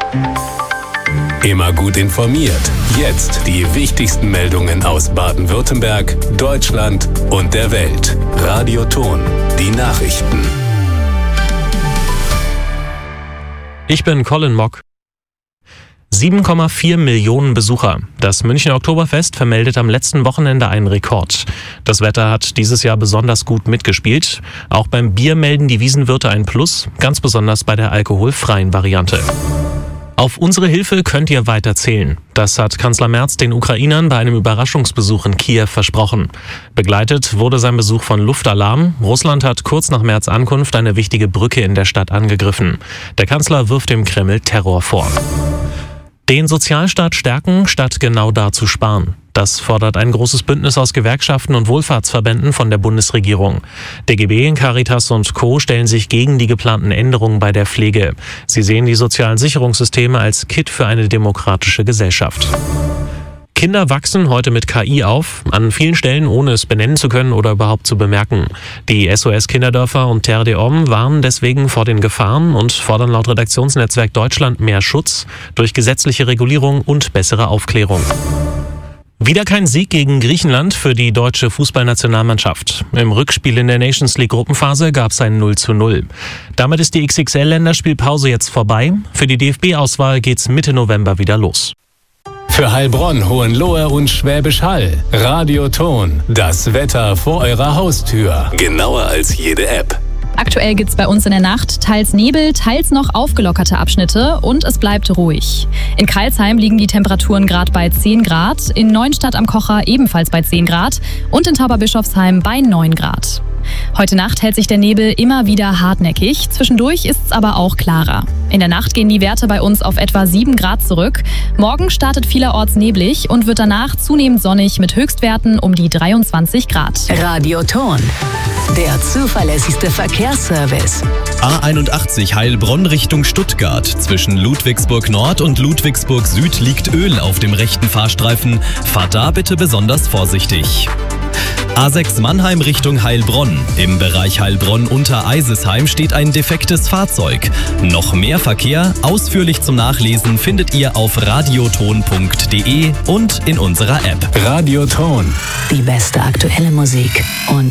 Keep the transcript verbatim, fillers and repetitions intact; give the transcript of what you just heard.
Immer gut informiert. Jetzt die wichtigsten Meldungen aus Baden-Württemberg, Deutschland und der Welt. Radio Ton, die Nachrichten. Ich bin Colin Mock. sieben Komma vier Millionen Besucher. Das Münchner Oktoberfest vermeldet am letzten Wochenende einen Rekord. Das Wetter hat dieses Jahr besonders gut mitgespielt. Auch beim Bier melden die Wiesenwirte ein Plus, ganz besonders bei der alkoholfreien Variante. Auf unsere Hilfe könnt ihr weiter zählen. Das hat Kanzler Merz den Ukrainern bei einem Überraschungsbesuch in Kiew versprochen. Begleitet wurde sein Besuch von Luftalarm. Russland hat kurz nach Merz' Ankunft eine wichtige Brücke in der Stadt angegriffen. Der Kanzler wirft dem Kreml Terror vor. Den Sozialstaat stärken, statt genau da zu sparen. Das fordert ein großes Bündnis aus Gewerkschaften und Wohlfahrtsverbänden von der Bundesregierung. D G B, Caritas und Co. stellen sich gegen die geplanten Änderungen bei der Pflege. Sie sehen die sozialen Sicherungssysteme als Kitt für eine demokratische Gesellschaft. Kinder wachsen heute mit K I auf, an vielen Stellen ohne es benennen zu können oder überhaupt zu bemerken. Die S O S Kinderdörfer und Terre des Hommes warnen deswegen vor den Gefahren und fordern laut Redaktionsnetzwerk Deutschland mehr Schutz durch gesetzliche Regulierung und bessere Aufklärung. Wieder kein Sieg gegen Griechenland für die deutsche Fußballnationalmannschaft. Im Rückspiel in der Nations League Gruppenphase gab es ein null zu null. Damit ist die X X L-Länderspielpause jetzt vorbei. Für die D F B-Auswahl geht's Mitte November wieder los. Für Heilbronn, Hohenlohe und Schwäbisch Hall. Radio Ton. Das Wetter vor eurer Haustür. Genauer als jede App. Aktuell gibt's bei uns in der Nacht teils Nebel, teils noch aufgelockerte Abschnitte und es bleibt ruhig. In Crailsheim liegen die Temperaturen gerade bei zehn Grad, in Neuenstadt am Kocher ebenfalls bei zehn Grad und in Tauberbischofsheim bei neun Grad. Heute Nacht hält sich der Nebel immer wieder hartnäckig, zwischendurch ist es aber auch klarer. In der Nacht gehen die Werte bei uns auf etwa sieben Grad zurück. Morgen startet vielerorts neblig und wird danach zunehmend sonnig mit Höchstwerten um die dreiundzwanzig Grad. Radio Ton, der zuverlässigste Verkehrsservice. A einundachtzig Heilbronn Richtung Stuttgart. Zwischen Ludwigsburg Nord und Ludwigsburg Süd liegt Öl auf dem rechten Fahrstreifen. Fahrt da bitte besonders vorsichtig. A sechs Mannheim Richtung Heilbronn. Im Bereich Heilbronn-Untereisesheim steht ein defektes Fahrzeug. Noch mehr Verkehr, ausführlich zum Nachlesen, findet ihr auf radioton punkt de und in unserer App. Radio Ton. Die beste aktuelle Musik und